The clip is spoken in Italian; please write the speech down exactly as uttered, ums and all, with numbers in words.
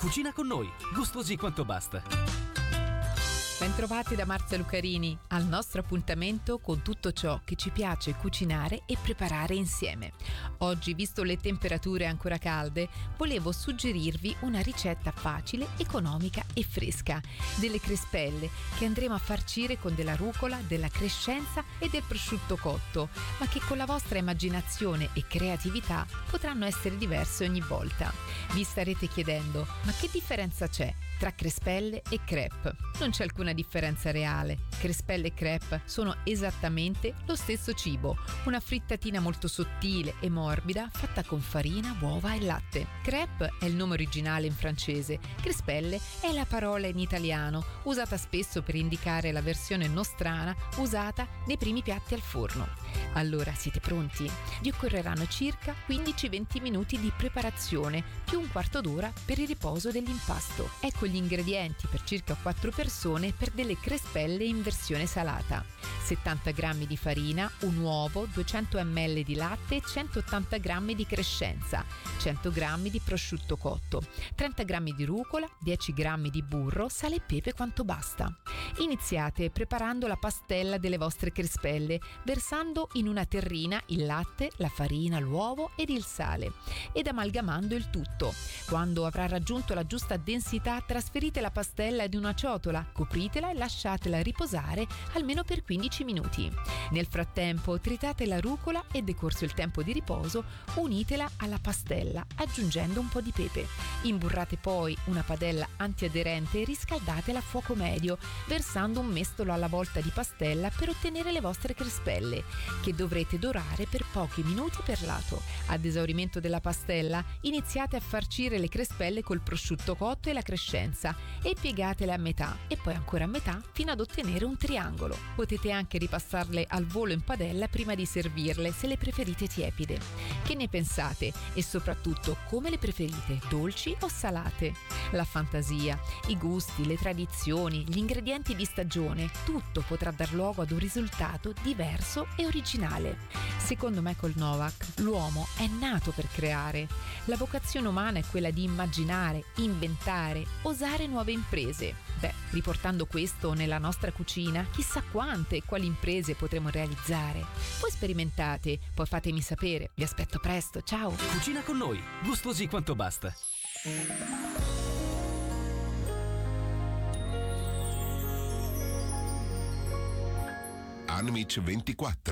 Cucina con noi, gustosi quanto basta. Bentrovati da Marzia Lucarini al nostro appuntamento con tutto ciò che ci piace cucinare e preparare insieme. Oggi, visto le temperature ancora calde, volevo suggerirvi una ricetta facile, economica e fresca delle crespelle che andremo a farcire con della rucola, della crescenza e del prosciutto cotto, ma che con la vostra immaginazione e creatività potranno essere diverse ogni volta. Vi starete chiedendo: ma che differenza c'è tra crespelle e crepe? Non c'è alcuna differenza reale. Crespelle e crepe sono esattamente lo stesso cibo, una frittatina molto sottile e morbida fatta con farina, uova e latte. Crepe è il nome originale in francese, crespelle è la parola in italiano, usata spesso per indicare la versione nostrana usata nei primi piatti al forno. Allora, siete pronti? Vi occorreranno circa quindici venti minuti di preparazione più un quarto d'ora per il riposo dell'impasto. Ecco gli ingredienti per circa quattro persone per delle crespelle in versione salata: settanta grammi di farina, un uovo, duecento millilitri di latte, centottanta grammi di crescenza, cento grammi di prosciutto cotto, trenta grammi di rucola, dieci grammi di burro, sale e pepe quanto basta. Iniziate preparando la pastella delle vostre crespelle, versando in una terrina il latte, la farina, l'uovo ed il sale ed amalgamando il tutto. Quando avrà raggiunto la giusta densità, trasferite la pastella ad una ciotola, copritela e lasciatela riposare almeno per quindici minuti. Nel frattempo tritate la rucola e, decorso il tempo di riposo, unitela alla pastella aggiungendo un po' di pepe. Imburrate poi una padella antiaderente e riscaldatela a fuoco medio, versando un mestolo alla volta di pastella per ottenere le vostre crespelle, che dovrete dorare per pochi minuti per lato. Ad esaurimento della pastella, iniziate a farcire le crespelle col prosciutto cotto e la crescenza e piegatele a metà e poi ancora a metà fino ad ottenere un triangolo. Potete anche ripassarle al volo in padella prima di servirle, se le preferite tiepide. Che ne pensate? E soprattutto, come le preferite, dolci o salate? La fantasia, i gusti, le tradizioni, gli ingredienti di stagione, tutto potrà dar luogo ad un risultato diverso e originale. Secondo Michael Novak, l'uomo è nato per creare. La vocazione umana è quella di immaginare, inventare, osare nuove imprese. Beh, riportando questo nella nostra cucina, chissà quante e quali imprese potremo realizzare. Voi sperimentate, poi fatemi sapere. Vi aspetto presto, ciao! Cucina con noi, gustosi quanto basta. Anmic ventiquattro